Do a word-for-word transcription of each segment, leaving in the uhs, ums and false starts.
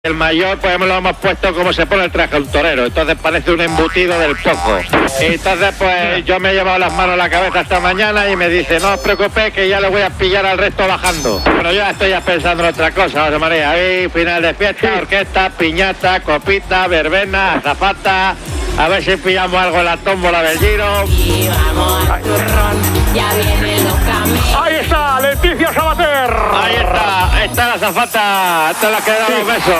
El mayor, pues lo hemos puesto como se pone el traje a un torero, entonces parece un embutido del pozo. Entonces, pues yo me he llevado las manos a la cabeza esta mañana y me dice, no os preocupéis que ya le voy a pillar al resto bajando. Pero yo ya estoy ya pensando en otra cosa, José María. Ahí, final de fiesta, orquesta, piñata, copita, verbena, azafata. A ver si pillamos algo en la tómbola del Giro. Y vamos al turrón, ya vienen los caminos. Ahí está, Leticia Sabater. Ahí está, ahí está la azafata. Esta es la que da los besos.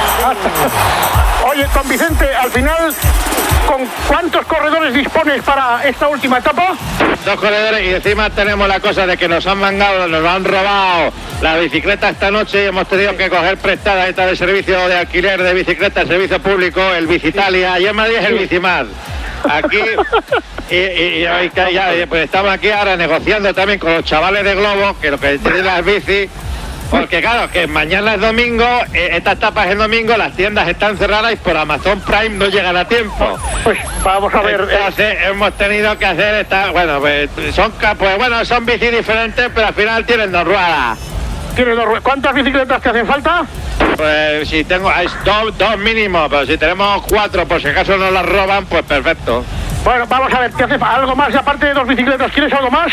Oye, con Vicente, al final, ¿con cuántos corredores dispones para esta última etapa? Dos corredores y encima tenemos la cosa de que nos han mangado, nos han robado la bicicleta esta noche y hemos tenido que coger prestada esta de servicio de alquiler de bicicleta, servicio público, el Bicitalia, y en Madrid es el Bicimad. Aquí, y, y, y, y ya, pues estamos aquí ahora negociando también con los chavales de Globo, que lo que tienen las bicis. Porque claro, que mañana es domingo, esta etapa es el domingo, las tiendas están cerradas y por Amazon Prime no llegan a tiempo. Pues vamos a ver. Entonces, eh... hemos tenido que hacer esta, bueno, pues son, pues bueno, son bicis diferentes, pero al final tienen dos ruedas. ¿Tienen dos ruedas? ¿Cuántas bicicletas te hacen falta? Pues si tengo, hay dos, dos mínimo, pero si tenemos cuatro, por si acaso nos las roban, pues perfecto. Bueno, vamos a ver, ¿te hace algo más aparte de dos bicicletas? ¿Quieres algo más?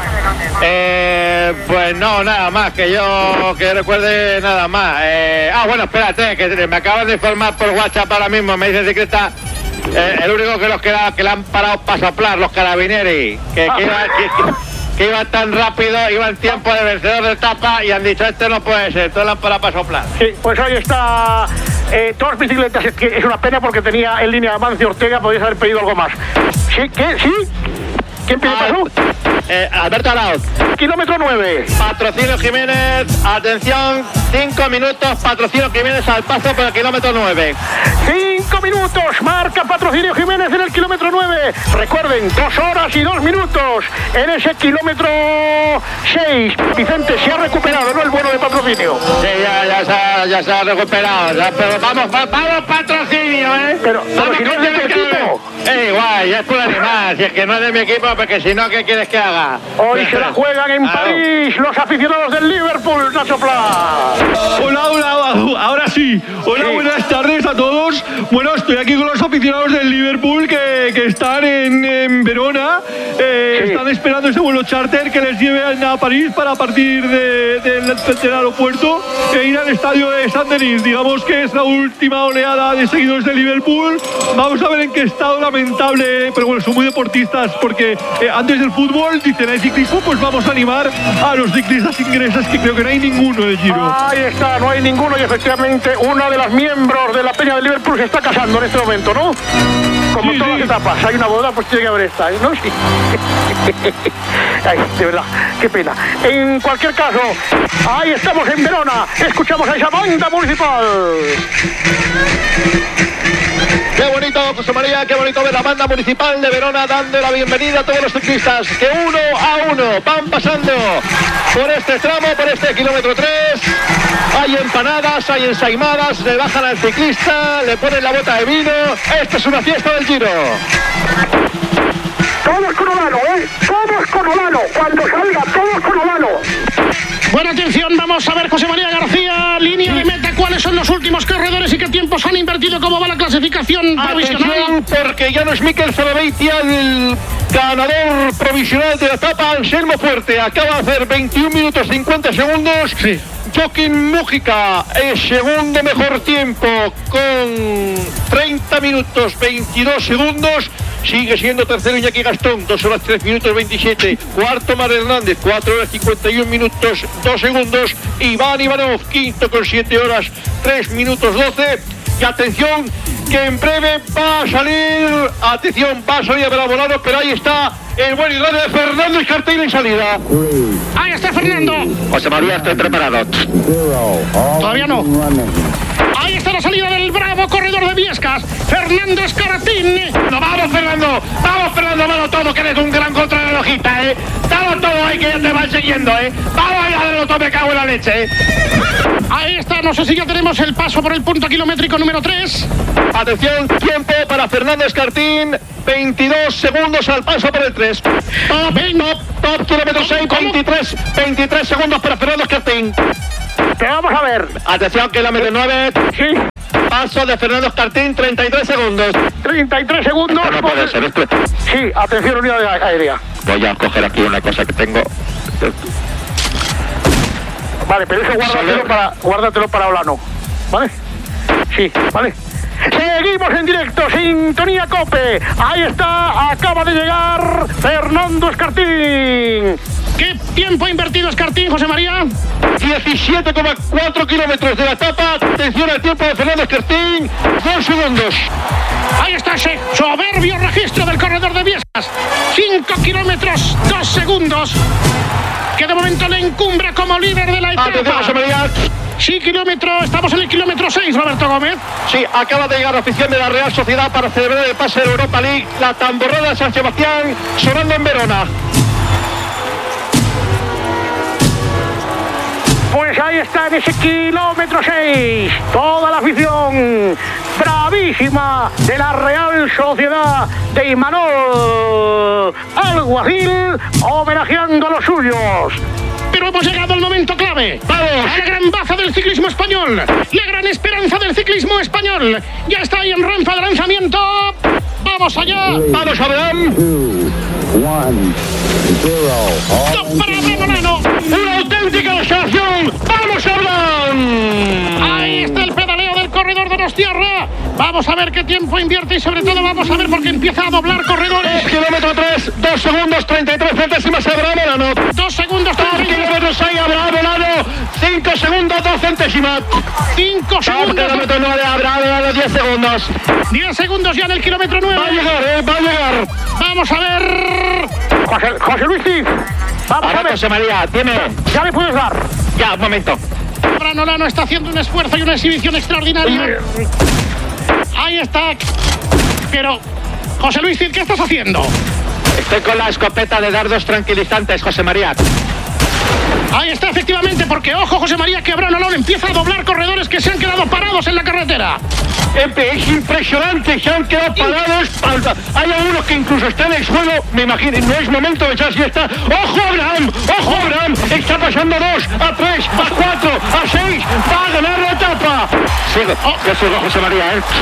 Eh, pues no, nada más, que yo que recuerde nada más. Eh, ah, bueno, espérate, que me acaban de informar por WhatsApp ahora mismo, me dice ciclista, eh, el único que los que, que le han parado para soplar, los carabineros, que, ah. que, iba, que, que iban tan rápido, iban tiempo de vencedor de etapa y han dicho, este no puede ser, entonces le han parado para soplar. Sí, pues ahí está. Eh, dos bicicletas, es, que es una pena porque tenía en línea Amancio Ortega, podéis haber pedido algo más. ¿Sí? ¿Qué? ¿Sí? ¿Quién pide paso? Eh, Alberto Arauz. Kilómetro nueve. Patrocinio Jiménez, atención, cinco minutos, Patrocinio Jiménez al paso por el kilómetro nueve. Cinco minutos, marca Patrocinio Jiménez en el kilómetro nueve. Recuerden, dos horas y dos minutos en ese kilómetro seis. Vicente, se ha recuperado, ¿no? El bueno de Patrocinio. Sí, ya, ya, se, ha, ya se ha recuperado, ya, pero vamos, vamos Patrocinio, ¿eh? Pero, pero vamos, si no es de tu equipo. Eh, igual, es por animal, si es que no es de mi equipo, porque si no, ¿qué quieres que haga? Hoy se la juegan en ah, París los aficionados del Liverpool, Nacho Pla. Hola, hola, ahora sí. Hola, sí. Buenas tardes a todos. Bueno, estoy aquí con los aficionados del Liverpool que, que están en, en Verona. Eh, sí. Están esperando ese vuelo charter que les lleve a París para partir de, de, de, del aeropuerto e ir al estadio de Saint-Denis. Digamos que es la última oleada de seguidores del Liverpool. Vamos a ver en qué estado lamentable, pero bueno, son muy deportistas porque eh, antes del fútbol dicen hay ciclismo, pues vamos a animar a los ciclistas ingleses, que creo que no hay ninguno de Giro. Ahí está, no hay ninguno y efectivamente una de las miembros de la Peña del Liverpool se está casando en este momento, ¿no? Como sí, en todas sí. las etapas, hay una boda, pues tiene que haber esta, ¿eh? ¿No? Sí. Ay, de verdad, qué pena. En cualquier caso, ahí estamos en Verona, escuchamos a esa banda municipal. Qué bonito, José María, qué bonito ver la banda municipal de Verona dando la bienvenida a todos los ciclistas que uno a uno van pasando por este tramo, por este kilómetro tres. Hay empanadas, hay ensaimadas, le bajan al ciclista, le ponen la bota de vino. Esto es una fiesta del Giro. Todos con Olano, ¿eh? Todos con Olano. Cuando salga, todos con Olano. Buena atención, vamos a ver, José María García, línea de meta, cuáles son los últimos corredores y qué tiempos han invertido, cómo va la clasificación provisional. Atención, porque ya no es Mikel Zerabeitia el ganador provisional de la etapa. Anselmo Fuerte acaba de hacer veintiún minutos cincuenta segundos. Sí. Joaquín Mújica es segundo mejor tiempo con treinta minutos veintidós segundos. Sigue siendo tercero Iñaki Gastón, dos horas tres minutos veintisiete. Cuarto Mar Hernández, cuatro horas cincuenta y un minutos dos segundos. Iván Ivanov, quinto con siete horas tres minutos doce. Y atención, que en breve va a salir, atención, va a salir a Bravo, pero ahí está el buen Irlanda de Fernando Escartín en salida. Ahí está Fernando. José María, estoy preparado. Todavía no. Ahí está la salida del bravo corredor de Viescas, Fernando Escaratín. No, vamos Fernando, vamos Fernando, vamos todo, que eres un gran contrarrelojista, eh. Dalo todo ahí que ya te van siguiendo, eh. Vamos a darlo todo, me cago en la leche, eh. Ahí está, no sé si ya tenemos el paso por el punto kilométrico número tres. Atención, tiempo para Fernando Escartín, veintidós segundos al paso por el tres. Top, top, top, kilómetro seis, veintitrés, veintitrés segundos para Fernando Escartín. Te vamos a ver. Atención, kilómetro nueve. Sí. Paso de Fernando Escartín, treinta y tres segundos. treinta y tres segundos. Esto no puede ser, esto... Sí, atención, unidad aérea. Voy a coger aquí una cosa que tengo. Vale, pero eso guárdatelo para, guárdatelo para Olano. ¿Vale? Sí, vale. Seguimos en directo, sintonía COPE. Ahí está, acaba de llegar Fernando Escartín. ¿Qué tiempo ha invertido Escartín, José María? diecisiete coma cuatro kilómetros de la etapa. Atención al tiempo de Fernando Escartín. Dos segundos. Ahí está ese soberbio registro del corredor de Viescas. cinco kilómetros, dos segundos. Que de momento le encumbra como líder de la etapa. Atención, José María. Sí, kilómetro, estamos en el kilómetro seis, Roberto Gómez. Sí, acaba de llegar la afición de la Real Sociedad para celebrar el pase de la Europa League. La tamborrada de San Sebastián sonando en Verona. Pues ahí está en ese kilómetro seis. Toda la afición bravísima de la Real Sociedad de Imanol Alguacil homenajeando a los suyos. Pero hemos llegado al momento clave. ¡Vamos! A la gran baza del ciclismo español. La gran esperanza del ciclismo español. Ya está ahí en rampa de lanzamiento. ¡Vamos allá! ¡Vamos, Abraham! ¡Stop para Abraham Olano! ¡Una auténtica desación! ¡Vamos, Abraham! Ahí está el pedaleo del corredor de Donostiarra. Vamos a ver qué tiempo invierte y sobre todo vamos a ver por qué empieza a doblar corredores. Kilómetro tres, dos segundos, treinta y tres centésimas, Abraham Olano. Dos segundos, Dos kilómetros seis, Abraham Olano. Cinco segundos, dos centésimas. Cinco segundos. Kilómetro nueve, Abraham Olano, diez segundos. Diez segundos ya en el kilómetro nueve. Va a llegar, eh, va a llegar. Vamos a ver. José, José Luis Cid. Vamos Ahora, a ver. José María, dime. Ya le puedes dar. Ya, un momento. Abraham Olano está haciendo un esfuerzo y una exhibición extraordinaria. Ahí está. Pero, José Luis Cid, ¿qué estás haciendo? Estoy con la escopeta de dardos tranquilizantes, José María. Ahí está, efectivamente, porque, ojo, José María, que Abraham Olano empieza a doblar corredores que se han quedado parados en la carretera. Es impresionante, se han quedado parados. Hay algunos que incluso están en el suelo. Me imagino, no es momento de echar siesta. ¡Ojo, Abraham! ¡Ojo, Abraham! Está pasando a dos, a tres, a cuatro, a seis. ¡Va a ganar la etapa! Sigo, Oh. yo sigo, José María, ¿eh?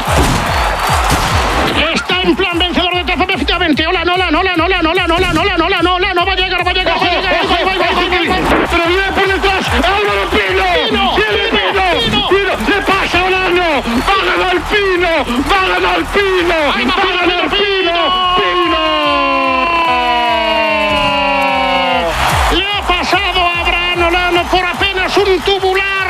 Está en plan vencedor de etapa, efectivamente. Hola, no, hola, no, hola, no, hola, no, hola, no, hola, no, hola, no, hola, no, hola, no, va a llegar, va a llegar, va a llegar. ¡Ojo, Va, va, va, ojo, va, va, va. pero viene por detrás! ¡Álvaro Pino! Pino, ¡Viene Pino, Pino! Pino. ¡Pino! ¡Le pasa a Olano! ¡Va a ganar Pino! ¡Va a ganar Pino! Ahí va ¡Va a ganar Pino! ¡Pino! Le ha pasado a Abraham Olano por apenas un tubular.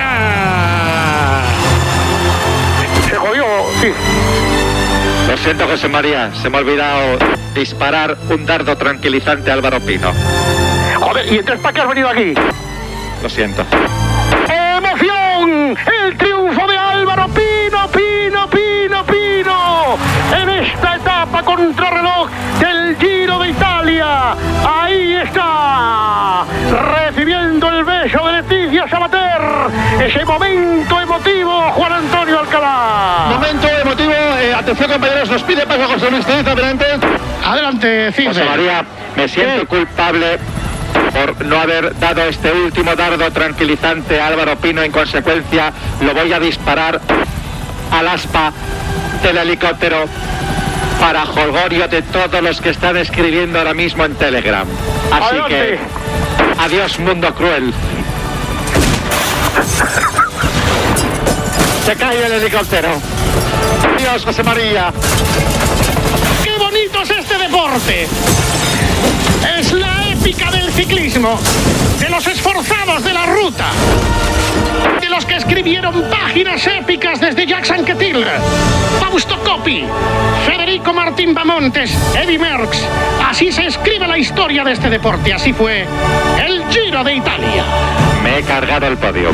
Se jodió, sí. Lo siento, José María, se me ha olvidado disparar un dardo tranquilizante a Álvaro Pino. Joder, ¿y entonces para qué has venido aquí? Lo siento. ¡Emoción! ¡El triunfo de Álvaro Pino, Pino, Pino, Pino! En esta etapa contrarreloj del Giro de Italia. Ahí está, recibiendo el beso de Leticia Sabater. Ese momento emotivo, Juan Antonio Alcalá. Momento emotivo. Eh, atención, compañeros, nos pide paso José Luis Cid, adelante. Adelante, Cid. José María, me siento ¿Qué? culpable por no haber dado este último dardo tranquilizante a Álvaro Pino. En consecuencia, lo voy a disparar al aspa del helicóptero para jolgorio de todos los que están escribiendo ahora mismo en Telegram. Así Adelante. que, adiós, mundo cruel. Se cae el helicóptero. Adiós, José María. ¡Qué bonito es este deporte! Es la épica del ciclismo, de los esforzados de la ruta, de los que escribieron páginas épicas desde Jacques Anquetil, Fausto Coppi, Federico Martín Bamontes, Eddy Merckx. Así se escribe la historia de este deporte. Así fue el Giro de Italia. Me he cargado el podio.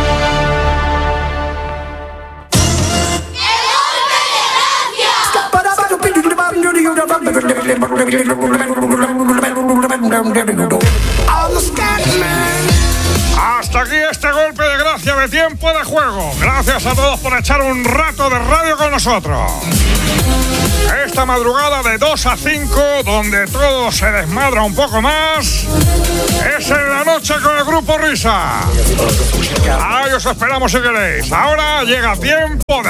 Hasta aquí este golpe de gracia de tiempo de juego. Gracias a todos por echar un rato de radio con nosotros. esta madrugada de dos a cinco, donde todo se desmadra un poco más, es en la noche con el Grupo Risa. Ahí os esperamos si queréis. Ahora llega tiempo de